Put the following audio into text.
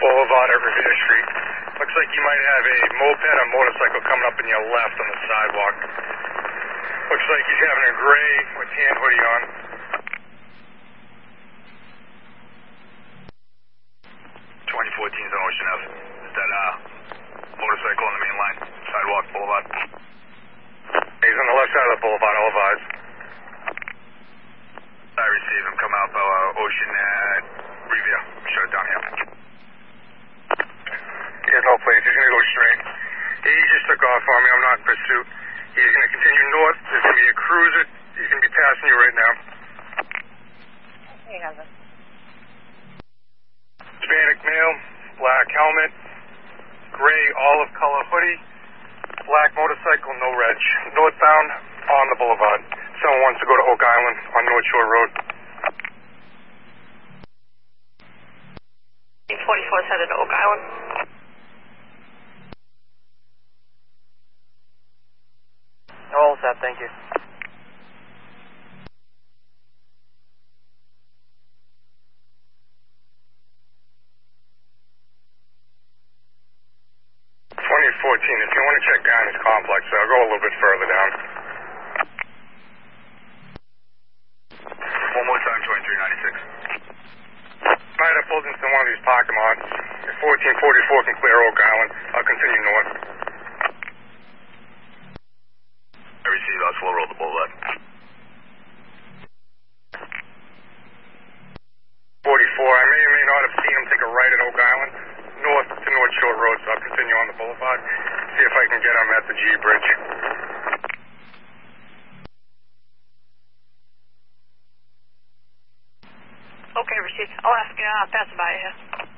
Boulevard at Revere Street. Looks like you might have a moped or motorcycle coming up in your left on the sidewalk. Looks like he's having a gray with tan hoodie on. 2014's on Ocean Ave. Is that motorcycle on the main line, sidewalk, boulevard? He's on the left side of the boulevard, all advised. I receive him. Come out Ocean at Revere. Shut it down here. He has no place. He's going to go straight. He just took off on me. I'm not in pursuit. He's going to continue north. There's going to be a cruiser. He's going to be passing you right now. Hang on. Hispanic male, black helmet, gray olive color hoodie, black motorcycle, no reg. Northbound on the boulevard. Someone wants to go to Oak Island on North Shore Road. 44 is headed to Oak Island. All set, thank you. 2014, if you want to check down his complex, I'll go a little bit further down. One more time, 2396. Might have pulled into one of these parking lots. If 1444 can clear Oak Island, I'll continue north. I receive, I'll slow roll the boulevard. 44, I may or may not have seen him take a right at Oak Island, north to North Shore Road, so I'll continue on the boulevard, see if I can get him at the G Bridge. Okay, received. I'll ask passerby here.